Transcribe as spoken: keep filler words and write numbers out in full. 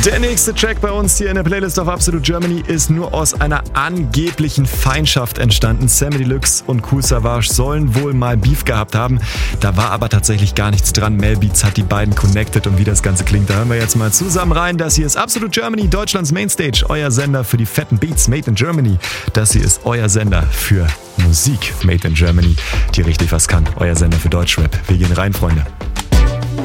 Der nächste Track bei uns hier in der Playlist auf Absolute Germany ist nur aus einer angeblichen Feindschaft entstanden. Samy Deluxe und Kool Savas sollen wohl mal Beef gehabt haben. Da war aber tatsächlich gar nichts dran. Mel Beats hat die beiden connected und wie das Ganze klingt, da hören wir jetzt mal zusammen rein. Das hier ist Absolute Germany, Deutschlands Mainstage, euer Sender für die fetten Beats made in Germany. Das hier ist euer Sender für Musik made in Germany, die richtig was kann. Euer Sender für Deutschrap. Wir gehen rein, Freunde.